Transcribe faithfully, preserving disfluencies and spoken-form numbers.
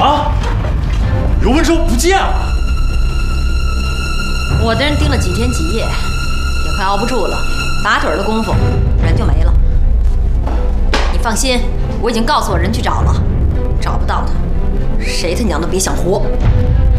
啊！刘文洲不见了！ 我的人盯了几天几夜，也快熬不住了，打盹的功夫人就没了。你放心，我已经告诉我人去找了，找不到他，谁他娘的别想活！